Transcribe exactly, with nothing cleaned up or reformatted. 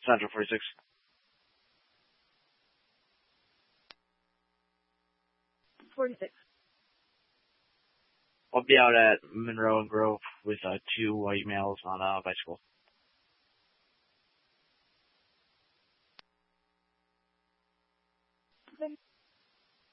Central forty-six. forty-six. I'll be out at Monroe and Grove with uh, two white males on a bicycle.